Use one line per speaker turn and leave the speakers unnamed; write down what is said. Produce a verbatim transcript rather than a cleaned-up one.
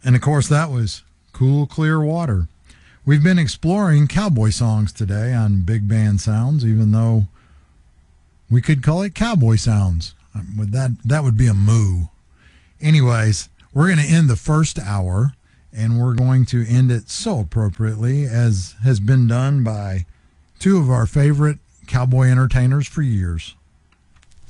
And of course, that was Cool Clear Water. We've been exploring cowboy songs today on Big Band Sounds, even though we could call it Cowboy Sounds. Would that that would be a moo. Anyways, we're going to end the first hour, and we're going to end it so appropriately, as has been done by two of our favorite cowboy entertainers for years.